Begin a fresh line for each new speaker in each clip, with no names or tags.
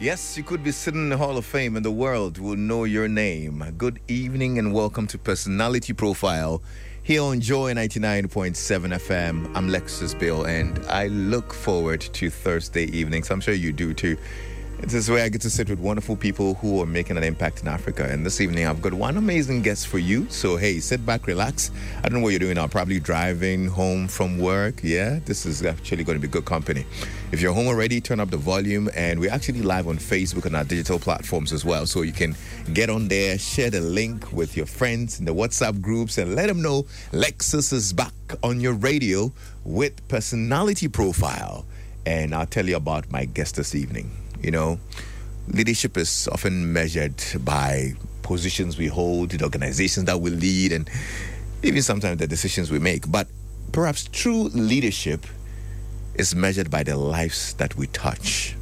Yes, you could be sitting in the Hall of Fame and the world will know your name. Good evening and welcome to Personality Profile here on Joy 99.7 FM. I'm Lexus Bill and I look forward to Thursday evenings. I'm sure you do too. This is where I get to sit with wonderful people who are making an impact in Africa. And this evening, I've got one amazing guest for you. So, hey, sit back, relax. I don't know what you're doing now. Probably driving home from work. Yeah, this is actually going to be good company. If you're home already, turn up the volume. And we're actually live on Facebook and our digital platforms as well. So you can get on there, share the link with your friends in the WhatsApp groups, and let them know Lexus is back on your radio with Personality Profile. And I'll tell you about my guest this evening. You know, leadership is often measured by positions we hold, the organizations that we lead, and even sometimes the decisions we make. But perhaps true leadership is measured by the lives that we touch.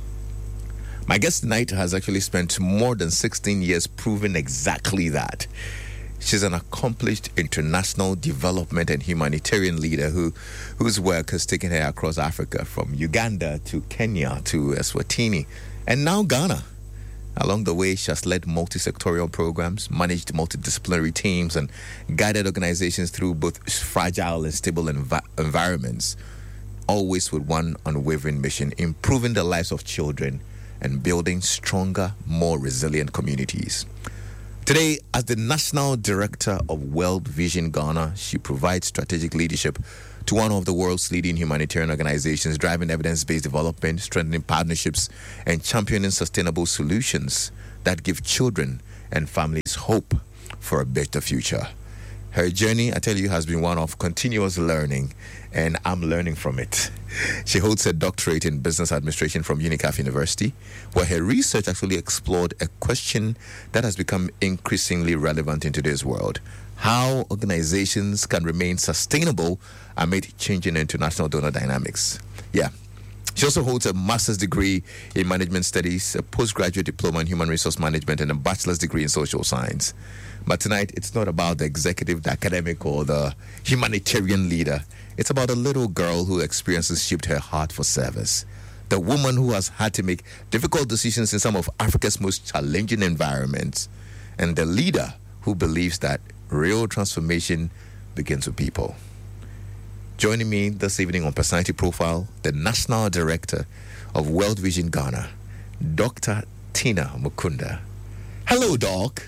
My guest tonight has actually spent more than 16 years proving exactly that. She's an accomplished international development and humanitarian leader whose work has taken her across Africa, from Uganda to Kenya to Eswatini, and now Ghana. Along the way, she has led multi-sectorial programs, managed multidisciplinary teams, and guided organizations through both fragile and stable environments, always with one unwavering mission: improving the lives of children and building stronger, more resilient communities. Today, as the National Director of World Vision Ghana, she provides strategic leadership to one of the world's leading humanitarian organizations, driving evidence-based development, strengthening partnerships, and championing sustainable solutions that give children and families hope for a better future. Her journey, I tell you, has been one of continuous learning, and I'm learning from it. She holds a doctorate in business administration from UNICAF University, where her research actually explored a question that has become increasingly relevant in today's world: how organizations can remain sustainable amid changing international donor dynamics. Yeah. She also holds a master's degree in management studies, a postgraduate diploma in human resource management, and a bachelor's degree in social science. But tonight, it's not about the executive, the academic, or the humanitarian leader. It's about a little girl whose experiences shaped her heart for service. The woman who has had to make difficult decisions in some of Africa's most challenging environments. And the leader who believes that real transformation begins with people. Joining me this evening on Personality Profile, the National Director of World Vision Ghana, Dr. Tina Mukunda. Hello, Doc.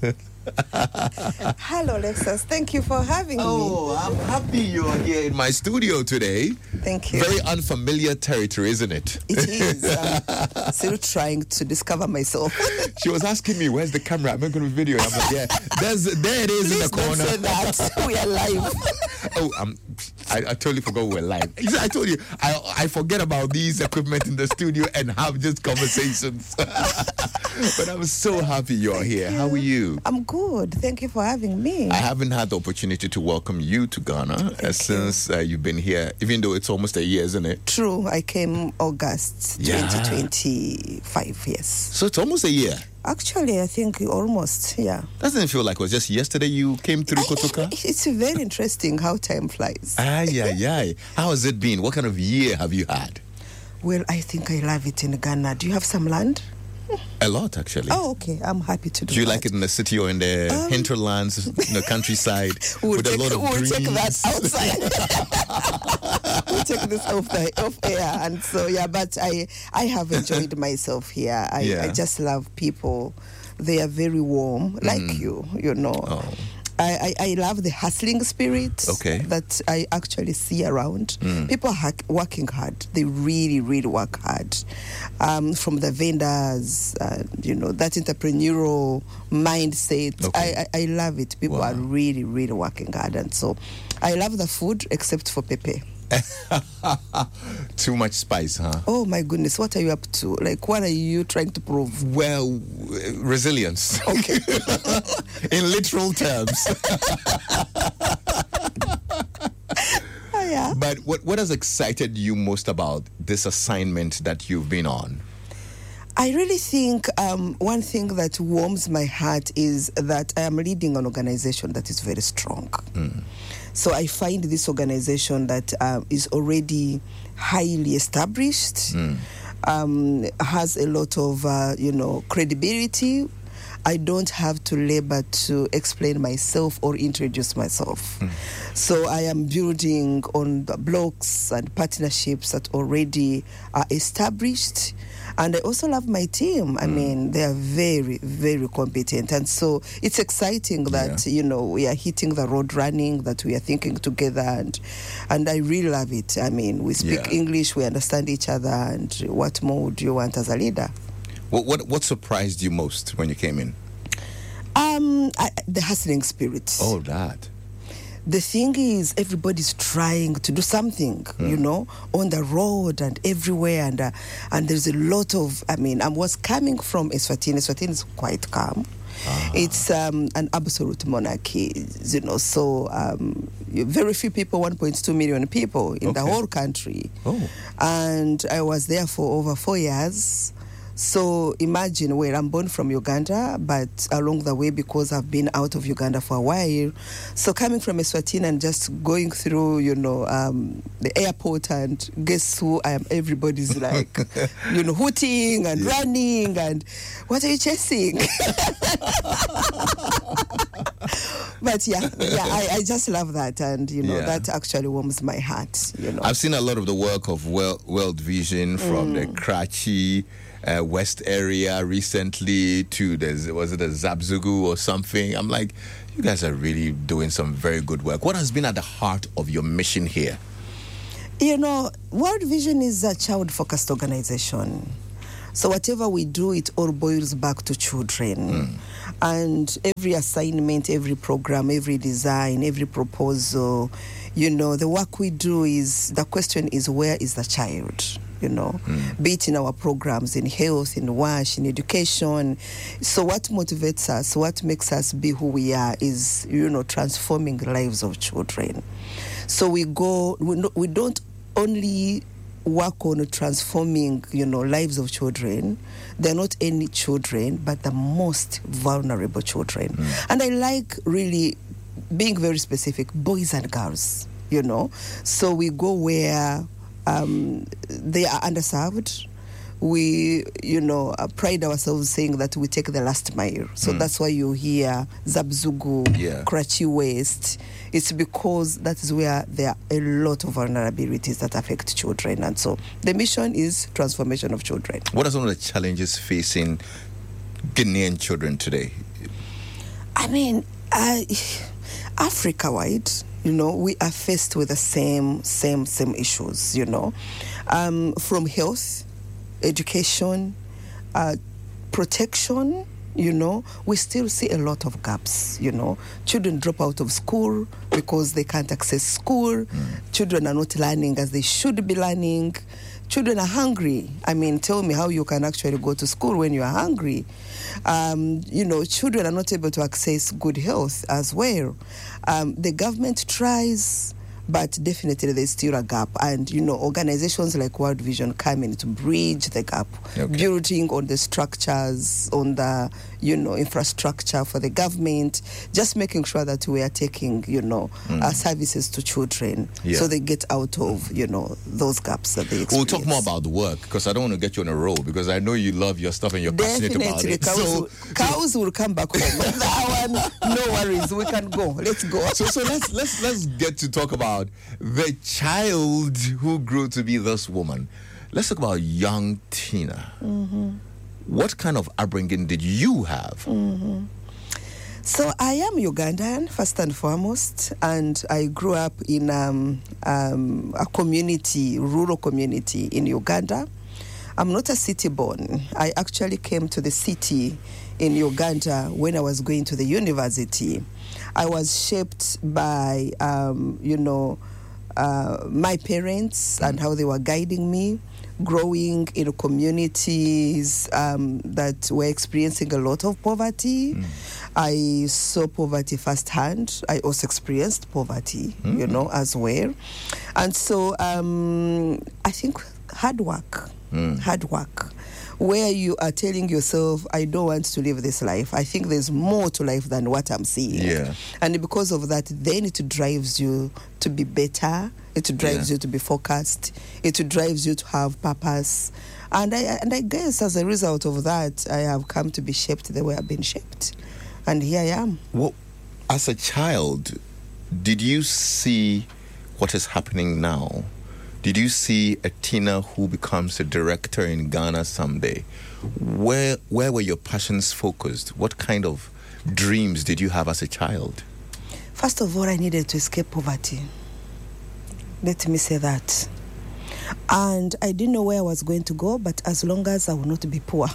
Hello, Lexus. Thank you for having me.
Oh, I'm happy you're here in my studio today.
Thank you.
Very unfamiliar territory, isn't it?
It is. Still trying to discover myself.
She was asking me, where's the camera? I'm not going to video it. I'm like, yeah, there it is.
Please
in the corner.
Don't say that. We are live.
Oh, I totally forgot we're live. I told you, I forget about these equipment in the studio and have just conversations. But I'm so happy you're here. How are you?
I'm good. Thank you for having me.
I haven't had the opportunity to welcome you to Ghana since you've been here, even though it's almost a year, isn't it?
True. I came August 2025, yes.
So it's almost a year.
Actually, I think almost, yeah.
Doesn't it feel like it was just yesterday you came through Kotoka?
It's very interesting how time flies.
Aye. How has it been? What kind of year have you had?
Well, I think I love it in Ghana. Do you have some land?
A lot, actually.
Oh, okay. I'm happy to do that.
Do you like it in the city or in the hinterlands, in the countryside, with a lot of greens?
We'll take that outside. We'll take this off air. And so, yeah, but I have enjoyed myself here. I just love people. They are very warm, like you know. Oh. I love the hustling spirit that I actually see around. People are working hard. They really, really work hard. From the vendors, that entrepreneurial mindset. I love it. People are really, really working hard. And so I love the food except for pepe.
Too much spice, huh?
Oh my goodness, what are you up to? Like, what are you trying to prove?
Well, resilience.
Okay.
In literal terms.
Yeah.
But what has excited you most about this assignment that you've been on?
I really think one thing that warms my heart is that I am leading an organization that is very strong. So I find this organization that is already highly established. has a lot of, credibility. I don't have to labor to explain myself or introduce myself. So I am building on the blocks and partnerships that already are established. And I also love my team. I mean, they are very, very competent. And so it's exciting that, we are hitting the road running, that we are thinking together. And I really love it. I mean, we speak English, we understand each other. And what more do you want as a leader?
What surprised you most when you came in?
The hustling spirit.
Oh, that.
The thing is, everybody's trying to do something, on the road and everywhere. And there's a lot of, I was coming from Eswatini. Eswatini is quite calm. It's an absolute monarchy, so very few people, 1.2 million people in the whole country.
Oh.
And I was there for over 4 years. So imagine where I'm born from Uganda, but along the way, because I've been out of Uganda for a while, so coming from Eswatini and just going through, the airport, and guess who I am? Everybody's like, hooting and running, and what are you chasing? But I just love that, and that actually warms my heart.
I've seen a lot of the work of World Vision from the Karachi West area recently to was it a Zabzugu or something? I'm like, you guys are really doing some very good work. What has been at the heart of your mission here?
World Vision is a child-focused organization. So whatever we do, it all boils back to children. And every assignment, every program, every design, every proposal, the work we do is, the question is, where is the child? Be it in our programs, in health, in WASH, in education. So what motivates us, what makes us be who we are is, transforming the lives of children. So we don't only work on transforming, lives of children. They're not any children, but the most vulnerable children. And I like really being very specific, boys and girls, So we go where they are underserved. We, pride ourselves saying that we take the last mile. So that's why you hear Zabzugu, Karachi West. It's because that is where there are a lot of vulnerabilities that affect children. And so the mission is transformation of children.
What are some of the challenges facing Ghanaian children today?
Africa-wide, we are faced with the same issues, from health, education, protection, we still see a lot of gaps, Children drop out of school because they can't access school. Children are not learning as they should be learning. Children are hungry. Tell me how you can actually go to school when you are hungry. Children are not able to access good health as well. The government tries, but definitely there's still a gap. And, organizations like World Vision come in to bridge the gap, building on the structures, on the, infrastructure for the government, just making sure that we are taking, services to children so they get out of, those gaps that they experience.
We'll talk more about the work, because I don't want to get you on a roll, because I know you love your stuff and you're passionate about it.
Cows will come back home. That one, no worries, we can go. Let's go.
So let's get to talk about the child who grew to be this woman. Let's talk about young Tina. What kind of upbringing did you have?
So I am Ugandan, first and foremost, and I grew up in a community, rural community in Uganda. I'm not a city born. I actually came to the city in Uganda when I was going to the university. I was shaped by, my parents and how they were guiding me, growing in communities that were experiencing a lot of poverty. I saw poverty firsthand. I also experienced poverty, as well. And so I think hard work, where you are telling yourself, I don't want to live this life. I think there's more to life than what I'm seeing.
Yeah.
And because of that, then it drives you to be better. It drives you to be focused. It drives you to have purpose. And I guess as a result of that, I have come to be shaped the way I've been shaped. And here I am.
Well, as a child, did you see what is happening now? Did you see a Tina who becomes a director in Ghana someday? Where were your passions focused? What kind of dreams did you have as a child?
First of all, I needed to escape poverty. Let me say that. And I didn't know where I was going to go, but as long as I would not be poor.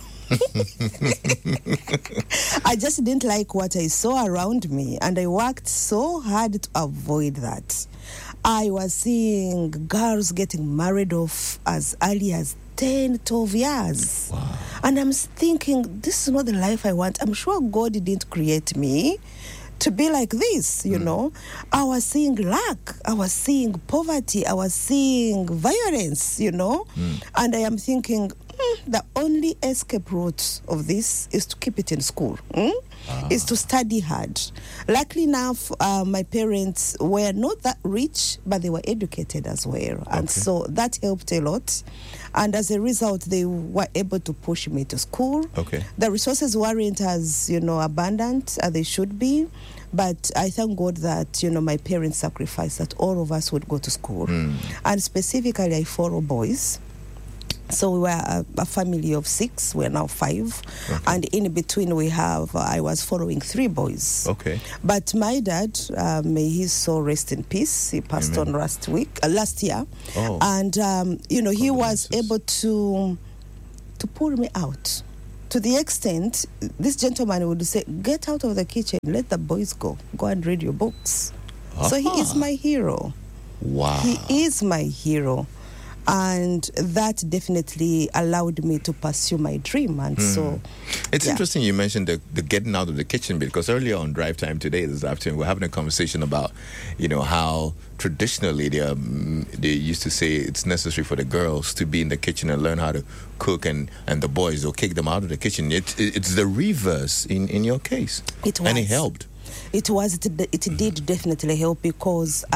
I just didn't like what I saw around me, and I worked so hard to avoid that. I was seeing girls getting married off as early as 10, 12 years.
Wow.
And I'm thinking, this is not the life I want. I'm sure God didn't create me to be like this, you know. I was seeing lack, I was seeing poverty, I was seeing violence, you know. And I am thinking, the only escape route of this is to keep it in school, is to study hard. Luckily enough, my parents were not that rich, but they were educated as well. And so that helped a lot. And as a result, they were able to push me to school. The resources weren't as, abundant as they should be. But I thank God that, my parents sacrificed that all of us would go to school. And specifically, I follow boys. So we were a family of 6. We're now 5. And in between, I was following 3 boys. But my dad, may his soul rest in peace. He passed on last year. And, he was able to pull me out. To the extent, this gentleman would say, get out of the kitchen, let the boys go and read your books. So he is my hero.
Wow.
He is my hero. And that definitely allowed me to pursue my dream. And so
it's interesting you mentioned the getting out of the kitchen bit, because earlier on Drive Time today, this afternoon, we're having a conversation about, how traditionally they used to say it's necessary for the girls to be in the kitchen and learn how to cook, and the boys will kick them out of the kitchen. It's the reverse in your case.
It was.
And it helped.
It did definitely help, because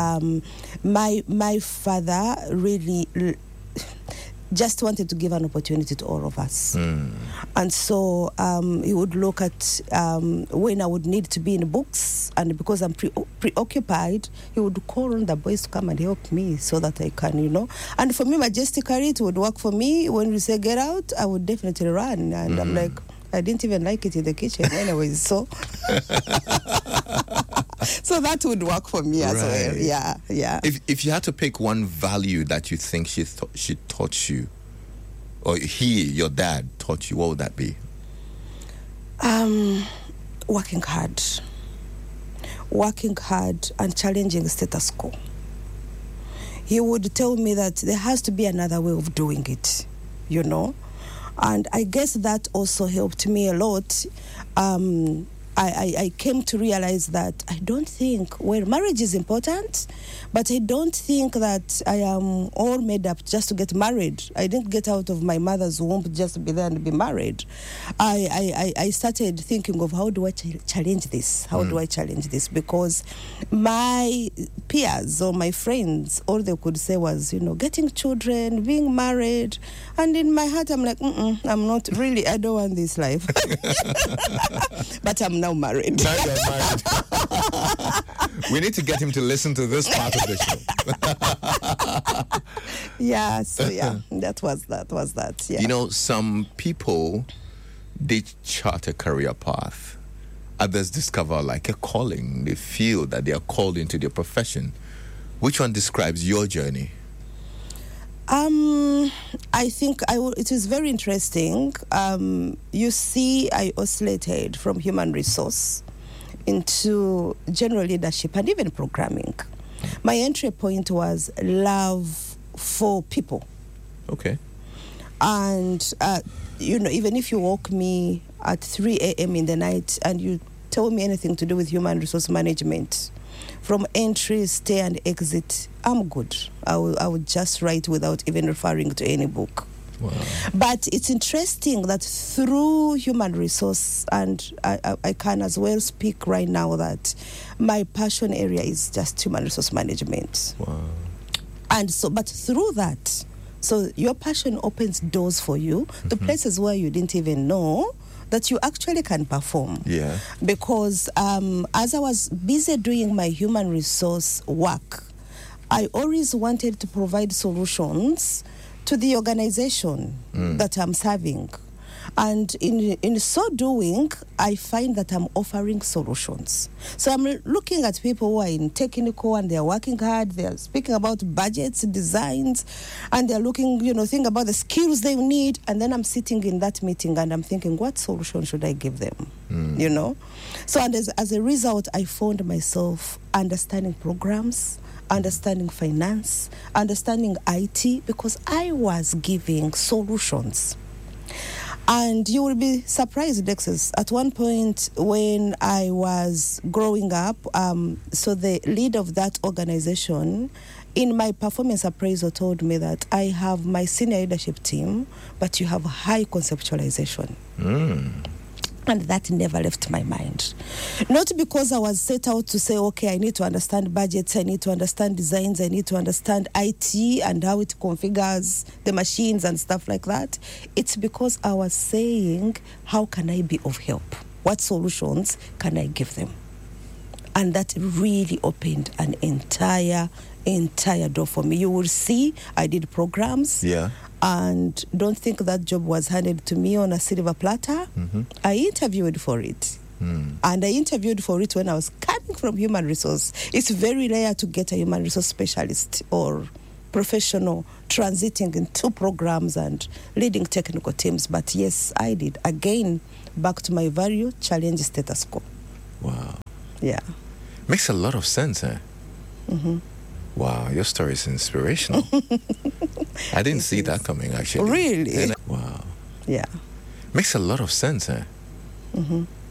my father really just wanted to give an opportunity to all of us. And so he would look at when I would need to be in books, and because I'm preoccupied, he would call on the boys to come and help me so that I can, And for me, majestically, it would work for me. When we say get out, I would definitely run. And I'm like, I didn't even like it in the kitchen anyways, so so that would work for me as well. Yeah.
If you had to pick one value that you think she taught you, or your dad taught you, what would that be?
Working hard and challenging the status quo. He would tell me that there has to be another way of doing it, And I guess that also helped me a lot. I came to realize that I don't think, marriage is important, but I don't think that I am all made up just to get married. I didn't get out of my mother's womb just to be there and be married. I started thinking of, how do I challenge this? How do I challenge this? Because my peers or my friends, all they could say was, getting children, being married. And in my heart, I'm like, I'm not really, I don't want this life. But I'm now married.
Now you're married. We need to get him to listen to this part of the show.
That was that. Yeah.
Some people, they chart a career path. Others discover like a calling. They feel that they are called into their profession. Which one describes your journey?
I think it is very interesting. You see, I oscillated from human resource into general leadership and even programming. My entry point was love for people. And, even if you woke me at 3 a.m. in the night and you tell me anything to do with human resource management, from entry, stay, and exit, I'm good. I would just write without even referring to any book.
Wow.
But it's interesting that through human resource, and I can as well speak right now that my passion area is just human resource management.
Wow.
And so, but through that, So your passion opens doors for you to places where you didn't even know that you actually can perform.
Yeah.
Because as I was busy doing my human resource work, I always wanted to provide solutions to the organization that I'm serving. And in so doing, I find that I'm offering solutions. So I'm looking at people who are in technical and they're working hard. They're speaking about budgets, designs, and they're looking, think about the skills they need. And then I'm sitting in that meeting and I'm thinking, what solution should I give them? So and as a result, I found myself understanding programs, understanding finance, understanding IT, because I was giving solutions. And you will be surprised, Lexus. At one point when I was growing up, so the lead of that organization, in my performance appraisal, told me that I have my senior leadership team, but you have high conceptualization. And that never left my mind. Not because I was set out to say, okay, I need to understand budgets, I need to understand designs, I need to understand IT and how it configures the machines and stuff like that. It's because I was saying, how can I be of help? What solutions can I give them? And that really opened an entire door for me. You will see I did programs.
Yeah.
And don't think that job was handed to me on a silver platter. I interviewed for it. And I interviewed for it when I was coming from human resource. It's very rare to get a human resource specialist or professional transiting into programs and leading technical teams. But yes, I did. Again, back to my value, challenge status quo.
Wow.
Yeah.
Makes a lot of sense, eh? Wow, your story is inspirational. I didn't see that coming, actually.
Really?
Wow.
Yeah.
Makes a lot of sense, eh?